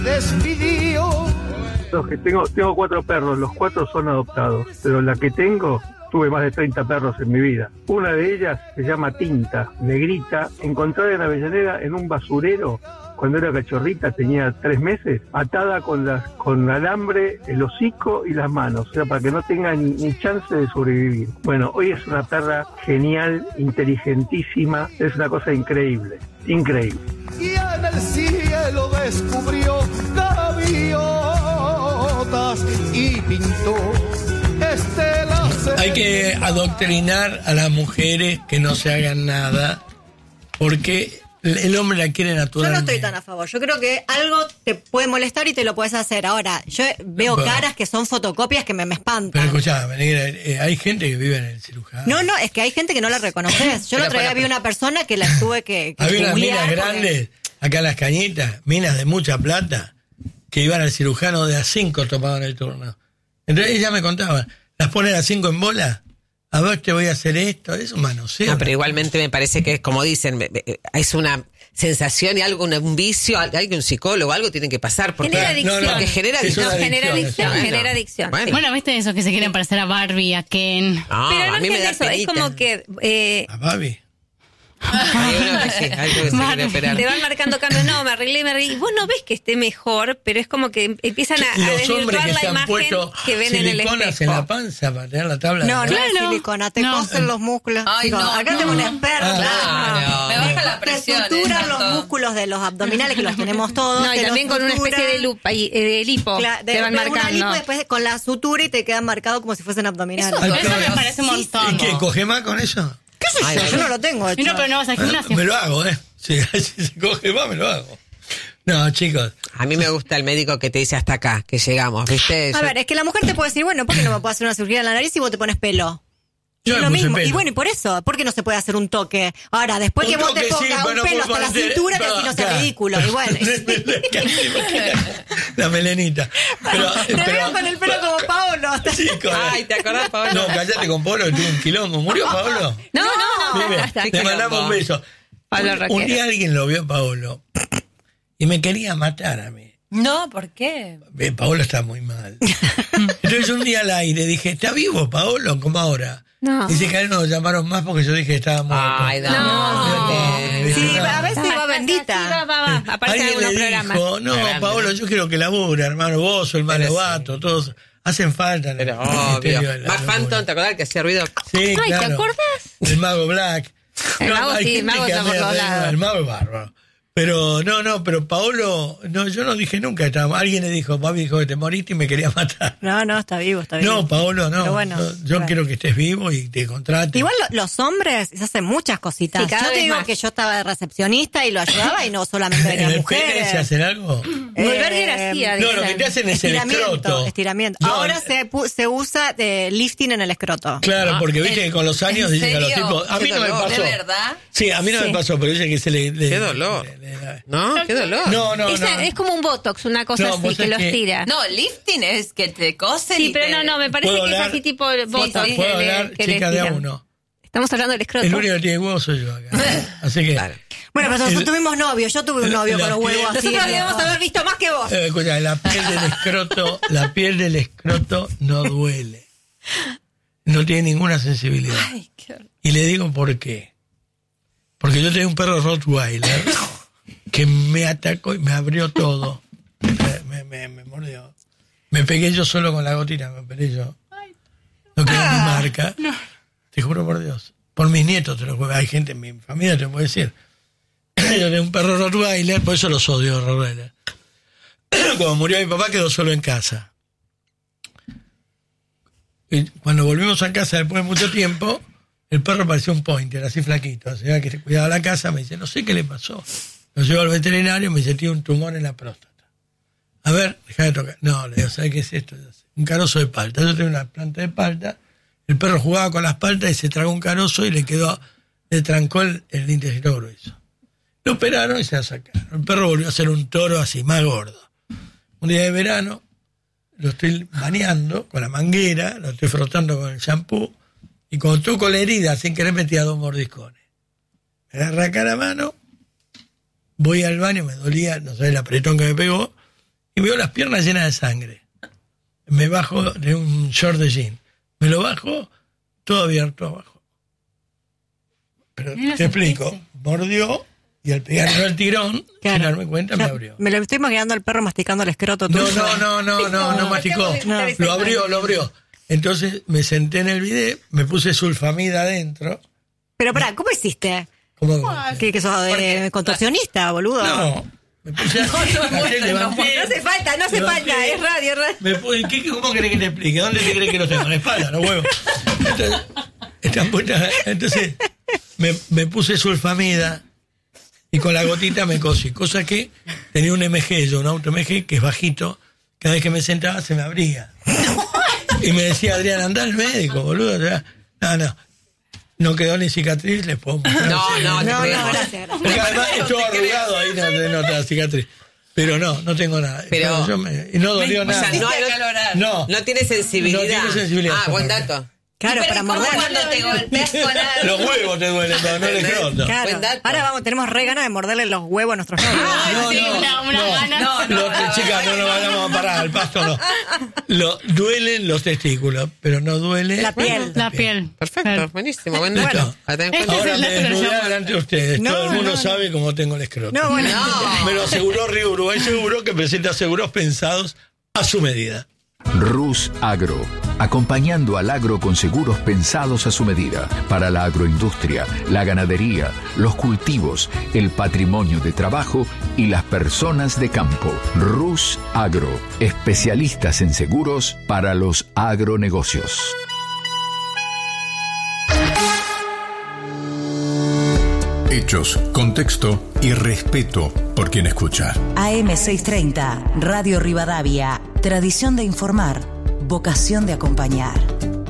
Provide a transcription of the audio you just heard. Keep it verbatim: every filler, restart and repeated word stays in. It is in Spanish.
Despidió. Los que tengo, tengo cuatro perros, los cuatro son adoptados, pero la que tengo, tuve más de treinta perros en mi vida. Una de ellas se llama Tinta, negrita, encontrada en Avellaneda en un basurero. Cuando era cachorrita, tenía tres meses, atada con las con alambre, el hocico y las manos, o sea, para que no tenga ni, ni chance de sobrevivir. Bueno, hoy es una perra genial, inteligentísima, es una cosa increíble, increíble. Y en el cielo descubrió gaviotas y pintó estelas. Hay que adoctrinar a las mujeres que no se hagan nada, porque el hombre la quiere naturalmente. Yo no estoy tan a favor. Yo creo que algo te puede molestar y te lo puedes hacer. Ahora, yo veo bueno, caras que son fotocopias que me, me espantan. Pero escuchame, negra, eh, hay gente que vive en el cirujano. No, no, es que hay gente que no la reconoces. Yo el otro día vi una persona que la tuve que, que había unas minas porque... grandes, acá en Las Cañitas, minas de mucha plata, que iban al cirujano de a cinco, tomaban el turno. Entonces ella me contaba, las ponen a cinco en bola. A ver, te voy a hacer esto, es un manoseo. No, pero igualmente me parece que es como dicen, es una sensación y algo, un vicio, hay que un psicólogo, algo tiene que pasar. Porque genera adicción. No, no, genera adicción. No, genera adicción, bueno. genera adicción. Bueno. bueno, viste esos que se quieren parecer a Barbie, a Ken. No, pero no a mí es me da eso, penita. es como que... Eh, ¿A Barbie? Hay uno que sí, hay uno que se quiere operar. Te van marcando cambios, no, me arreglé, me arreglé. Y vos no ves que esté mejor, pero es como que empiezan a, a los hombres que la se han imagen puesto que ven en el siliconas espejo. en la panza para tener la tabla. No, de no la... es silicona, te no. cosen los músculos. Ay, Digo, no, acá no. tengo una experta. Claro. Me baja la presión. Te suturan ¿eh? los Tanto. músculos de los abdominales, que los tenemos todos. No, y te también los con una suturan. especie de lupa y, eh, de lipo. Claro, de, te van de una marcando. lipo, después con la sutura y te quedan marcados como si fuesen abdominales. Eso, Eso me parece un montón. ¿Y qué? ¿Coge más con eso? ¿Qué sé Ay, yo? bueno. Yo no lo tengo hecho. Y no, pero no vas al gimnasio. Me lo hago, ¿eh? Si, si se coge más, me lo hago. No, chicos. A mí me gusta el médico que te dice hasta acá, que llegamos, ¿viste? A Yo- ver, es que la mujer te puede decir, bueno, ¿por qué no me puedo hacer una cirugía en la nariz si vos te pones pelo? Y Yo es me lo puse mismo. pelo. Y bueno, y por eso, ¿por qué no se puede hacer un toque? Ahora, después Un que vos te toque, sí, pongas pero un pelo no hasta la puedo cintura, que poner- así no sea claro. ridículo. Y bueno. La melenita. Pero, Te veo pero, con el pelo como Paolo. Hasta... chicos, Ay, ¿te acordás, Pablo? no, callate con Pablo, que tuvo un quilombo. ¿Murió Pablo? No, no, no. Dime, hasta- te mandamos un beso. Pablo Un, Roquero. un día alguien lo vio a Paolo y me quería matar a mí. No, ¿por qué? Eh, Paolo está muy mal. Entonces un día al aire dije, ¿está vivo Paolo? ¿Cómo ahora? No. Dice que a él no lo llamaron más porque yo dije que estaba muerto. Ay, no. No. Sí, a veces va Sí, va, bendita. va, va. Aparece en Alguien algunos le programas. dijo, no, Grande, Paolo, ¿no? yo quiero que labure, hermano, vos, el Pero Malovato, todos hacen falta. en el Pero ministerio obvio. de la Mark locura. Phantom, ¿te acordás que hacía ruido? Sí, Ay, ¿te claro. acordás? El mago Black. El mago hay sí, el gente mago que está por anda todos alrededor, lados. El mago es bárbaro. Pero, no, no, pero Paolo, no, yo no dije nunca que estaba. Alguien le dijo, papi dijo que te moriste y me quería matar. No, no, está vivo, está vivo. No, Paolo, no. Pero bueno, no, yo bueno. quiero que estés vivo y te contrate. Igual lo- los hombres se hacen muchas cositas. Sí, cada yo te vez digo más. que yo estaba de recepcionista y lo ayudaba y no solamente ¿En venían el pene mujeres. se hacen algo? Eh, Volver hacía, No, lo que dicen. te hacen es el Estiramiento, escroto. estiramiento. No, Ahora el- se, pu- se usa de lifting en el escroto. Claro, porque viste ¿en- que con los años en dicen que a los serio? tipos. A mí Qué no me dolor. pasó. ¿De verdad? Sí, a mí no Sí. me pasó, pero dice que se le. le- Qué dolor. le- le- le- ¿No? ¿Qué dolor? No, no, Esa- no. Es como un botox, una cosa No, así, vos que sabés los que- tira. No, lifting es que te cosen Sí, y pero te... no, no, me parece ¿Puedo que es hablar? así tipo botox. sí. ¿Puedo que le- hablar, que le chica de a tiran. uno? Estamos hablando del escroto. El único que tiene huevos soy yo acá. Así que. Claro. Bueno, pero nosotros El- tuvimos novios. Yo tuve un novio la con los piel- huevos así. Nosotros de- debemos haber visto más que vos. Eh, escucha, la piel del escroto, la piel del escroto no duele. No tiene ninguna sensibilidad. Ay, qué horror. Y le digo por qué. Porque yo tenía un perro Rottweiler que me atacó y me abrió todo. Me, me, me, me mordió. Me pegué yo solo con la gotina, me pegué yo. No quiero mi marca. Te juro por Dios. Por mis nietos te lo juro. Hay gente en mi familia, te puedo decir. Yo tenía un perro Rottweiler, por eso los odio, Rottweiler. Cuando murió mi papá quedó solo en casa. Y cuando volvimos a casa después de mucho tiempo, el perro parecía un pointer, así flaquito. O sea, que se cuidaba la casa, me dice, no sé qué le pasó. Lo llevo al veterinario, me dice, tiene un tumor en la próstata. A ver, deja de tocar. No, le digo, ¿sabes qué es esto? Un carozo de palta. Yo tengo una planta de palta. El perro jugaba con las paltas y se tragó un carozo y le quedó, le trancó el, el intestino grueso. Lo operaron y se la sacaron. El perro volvió a ser un toro así, más gordo. Un día de verano, lo estoy bañando con la manguera, lo estoy frotando con el shampoo, y cuando toco la herida, sin querer metía dos mordiscones. Me arranca la mano, voy al baño, me dolía, no sé, el apretón que me pegó, y veo las piernas llenas de sangre. Me bajo de un short de jean. Me lo bajo todo abierto abajo. Pero Mira, te explico. sentiste. Mordió y al pegarme el tirón, Claro. sin darme cuenta, me Ya, abrió. me lo estoy imaginando al perro masticando el escroto No, tuyo. no, no, no, no, no masticó. No. Lo abrió, lo abrió. Entonces me senté en el bidet, me puse sulfamida adentro. Pero pará, ¿cómo hiciste? Como, ¿Qué, que sos de contorsionista, boludo? no, me puse así, así, levanté, No hace falta, no hace levanté, falta, es radio, es radio. me puse- ¿qué- ¿Cómo querés que te explique? ¿Dónde te crees que lo tengo? En la espalda, los huevos. Entonces, están puestas- entonces me, me puse sulfamida y con la gotita me cosí. Cosa que tenía un M G, yo, un auto M G que es bajito. Cada vez que me sentaba se me abría. Y me decía, Adrián, anda al médico, boludo. No, no. No quedó ni cicatriz, les puedo mostrar. No, no, No, no, creemos. gracias, gracias. Porque además es todo arrugado, ahí no te nota la cicatriz. Pero no, no tengo nada. Pero- Yo me- y no dolió O nada. sea, no, hay- No. no tiene sensibilidad. No tiene sensibilidad. Ah, buen dato. Claro, para morder. cuando te golpeas con algo. Los huevos te duelen, pero no el escroto. Claro. Buen dato. Ahora vamos, tenemos re ganas de morderle los huevos a nuestros novios. No, Sí, no, una- una no. gana. No, no, Los- no, chicas, no nos vayamos a parar, al pasto no. Lo, duelen los testículos, pero no duele La piel. La piel. Perfecto, buenísimo, buen Listo. dato. A tener en Este cuenta. Ahora es el me dato que lo desnudé llamo. delante de ustedes. No, Todo el mundo no, sabe cómo tengo el escroto. No, bueno. No. Me lo aseguró Río Uruguay Seguro, que presenta seguros pensados a su medida. Rus Agro, acompañando al agro con seguros pensados a su medida para la agroindustria, la ganadería, los cultivos, el patrimonio de trabajo y las personas de campo. Rus Agro, especialistas en seguros para los agronegocios. Hechos, contexto y respeto por quien escucha. A M seiscientos treinta, Radio Rivadavia. Tradición de informar, vocación de acompañar.